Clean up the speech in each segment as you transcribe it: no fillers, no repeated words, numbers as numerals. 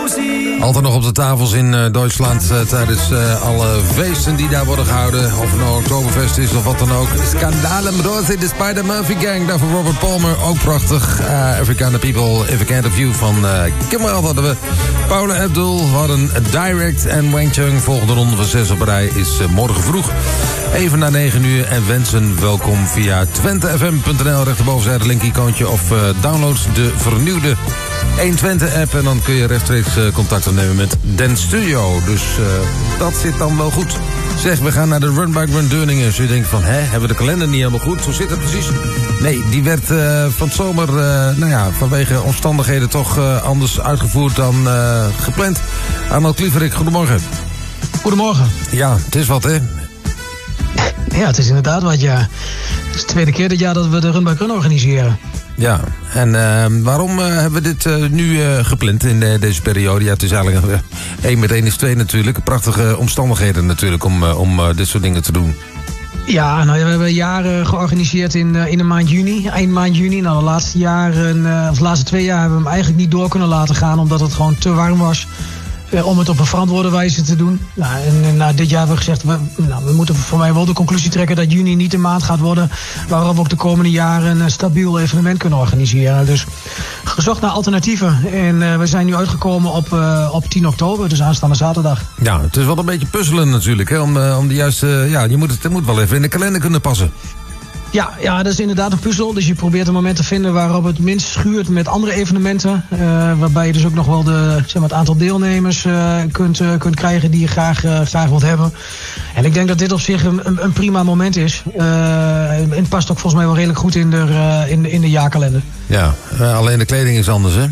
Altijd nog op de tafels in Duitsland tijdens alle feesten die daar worden gehouden. Of het nou Oktoberfest is of wat dan ook. Skandalem Rosie, de Spider-Murphy Gang. Daarvoor Robert Palmer, ook prachtig. Afrikaner People, If I Can't Have You van Kimmerel hadden we. Paula Abdul, we hadden Direct en Wang Chung. Volgende ronde van 6 op rij is morgen vroeg. Even na 9 uur en wensen welkom via twentefm.nl. Rechterboven het link-icoontje of download de vernieuwde 120-app... en dan kun je rechtstreeks contact opnemen met Den Studio. Dus dat zit dan wel goed. Zeg, we gaan naar de Run Bike Run Deurningen. Dus je denkt van, hebben we de kalender niet helemaal goed? Hoe zit het precies? Nee, die werd van het zomer, vanwege omstandigheden toch anders uitgevoerd dan gepland. Arnold Klieverik, goedemorgen. Goedemorgen. Ja, het is wat, hè? Ja, het is inderdaad wat, ja. Het is de tweede keer dit jaar dat we de Run Bike Run organiseren. Ja, en waarom hebben we dit nu gepland in deze periode? Ja, het is eigenlijk 1 met 1 is 2 natuurlijk. Prachtige omstandigheden natuurlijk om dit soort dingen te doen. Ja, nou, we hebben jaren georganiseerd in de maand juni, eind maand juni. Nou, de laatste 2 jaar hebben we hem eigenlijk niet door kunnen laten gaan, omdat het gewoon te warm was. Om het op een verantwoorde wijze te doen. Nou, en dit jaar hebben we gezegd, we moeten voor mij wel de conclusie trekken dat juni niet de maand gaat worden waarop we ook de komende jaren een stabiel evenement kunnen organiseren. Dus gezocht naar alternatieven. En we zijn nu uitgekomen op 10 oktober, dus aanstaande zaterdag. Ja, het is wel een beetje puzzelen natuurlijk, hè, om de juiste... het moet wel even in de kalender kunnen passen. Ja, dat is inderdaad een puzzel. Dus je probeert een moment te vinden waarop het minst schuurt met andere evenementen. Waarbij je dus ook nog wel het aantal deelnemers kunt krijgen die je graag wilt hebben. En ik denk dat dit op zich een prima moment is. En het past ook volgens mij wel redelijk goed in de jaarkalender. Ja, alleen de kleding is anders, hè?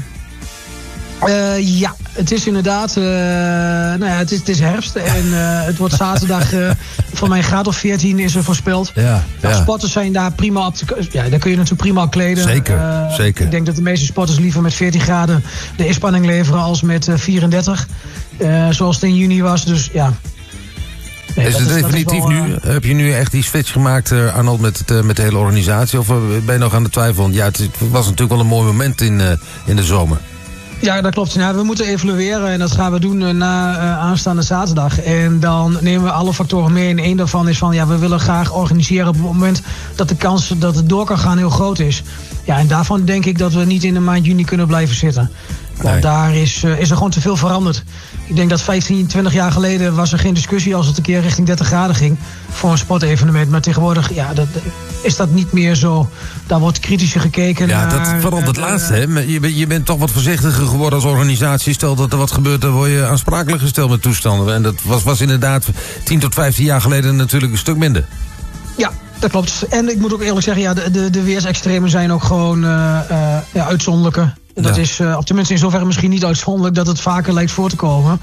Ja, het is inderdaad... het is herfst en het wordt zaterdag... van mijn graad of 14 is er voorspeld. Ja. Sporters zijn daar prima op daar kun je natuurlijk prima op kleden. Zeker. Ik denk dat de meeste sporters liever met 14 graden de inspanning leveren als met 34. Zoals het in juni was, dus ja... Nee, is het definitief wel, nu? Heb je nu echt die switch gemaakt, Arnold, met de hele organisatie? Of ben je nog aan de twijfel? Ja, het was natuurlijk wel een mooi moment in de zomer. Ja, dat klopt. Nou, we moeten evalueren en dat gaan we doen na aanstaande zaterdag. En dan nemen we alle factoren mee. En één daarvan is van, we willen graag organiseren op het moment dat de kans dat het door kan gaan heel groot is. Ja, en daarvan denk ik dat we niet in de maand juni kunnen blijven zitten. Want daar is er gewoon te veel veranderd. Ik denk dat 15, 20 jaar geleden was er geen discussie als het een keer richting 30 graden ging voor een sportevenement. Maar tegenwoordig is dat niet meer zo. Daar wordt kritischer gekeken naar... Ja, dat vooral het laatste, hè. Je bent toch wat voorzichtiger geworden als organisatie. Stel dat er wat gebeurt, dan word je aansprakelijk gesteld met toestanden. En dat was inderdaad 10 tot 15 jaar geleden natuurlijk een stuk minder. Ja, dat klopt. En ik moet ook eerlijk zeggen, de weersextremen zijn ook gewoon uitzonderlijke. Dat is tenminste in zoverre misschien niet uitzonderlijk dat het vaker lijkt voor te komen.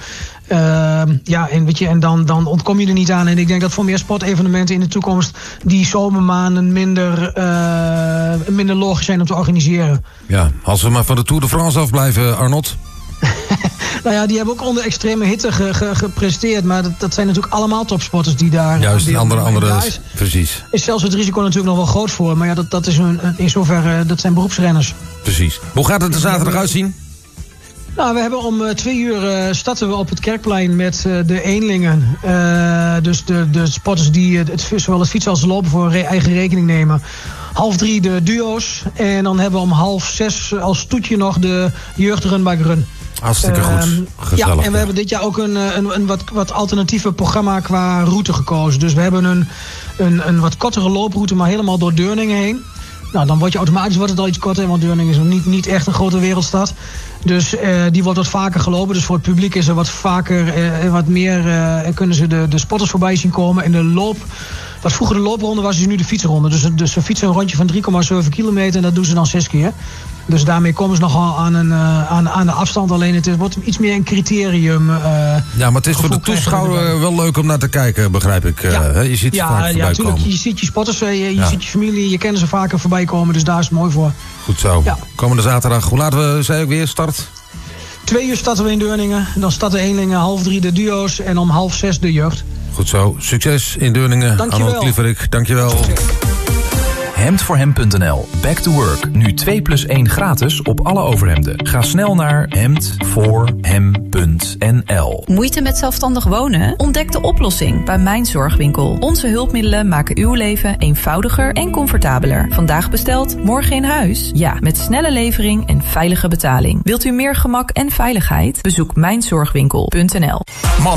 En dan ontkom je er niet aan. En ik denk dat voor meer sportevenementen in de toekomst die zomermaanden minder logisch zijn om te organiseren. Ja, als we maar van de Tour de France afblijven, Arnold. Nou ja, die hebben ook onder extreme hitte gepresteerd. Maar dat zijn natuurlijk allemaal topsporters die daar... Juist, andere precies. Is zelfs het risico natuurlijk nog wel groot voor. Maar ja, dat is in zoverre, dat zijn beroepsrenners. Precies. Hoe gaat het er zaterdag uitzien? Nou, we hebben om 2 uur starten we op het Kerkplein met de eenlingen. Dus de sporters die zowel het fietsen als het lopen voor eigen rekening nemen. 2:30 de duo's. En dan hebben we om 5:30 als toetje nog de jeugd Run Bike Run. Hartstikke goed. Gezellig. Ja, en we hebben dit jaar ook een wat alternatieve programma qua route gekozen. Dus we hebben een wat kortere looproute, maar helemaal door Deurningen heen. Nou, dan wordt het al iets korter, want Deurningen is niet echt een grote wereldstad. Dus die wordt wat vaker gelopen. Dus voor het publiek is er wat vaker, wat meer, kunnen ze de spotters voorbij zien komen. En de loop, wat vroeger de loopronde was, is nu de fietsronde. Dus we fietsen een rondje van 3,7 kilometer en dat doen ze dan 6 keer. Dus daarmee komen ze nogal aan de afstand. Alleen het wordt iets meer een criterium. Ja, maar het is voor de toeschouwer wel leuk om naar te kijken, begrijp ik. Je ziet ze vaak voorbij komen. Je ziet je spotters, je ziet je familie, je kent ze vaker voorbij komen. Dus daar is het mooi voor. Goed zo. Ja. Komende zaterdag, hoe laten we, weer, start? 2 uur starten we in Deurningen. Dan starten de eenlingen, 5:30 de duo's en om 5:30 de jeugd. Goed zo. Succes in Deurningen. Dankjewel. Arnold Klieverik, dankjewel. Hemdvoorhem.nl. Back to work. Nu 2+1 gratis op alle overhemden. Ga snel naar hemdvoorhem.nl. Moeite met zelfstandig wonen? Ontdek de oplossing bij Mijn Zorgwinkel. Onze hulpmiddelen maken uw leven eenvoudiger en comfortabeler. Vandaag besteld, morgen in huis? Ja, met snelle levering en veilige betaling. Wilt u meer gemak en veiligheid? Bezoek mijnzorgwinkel.nl.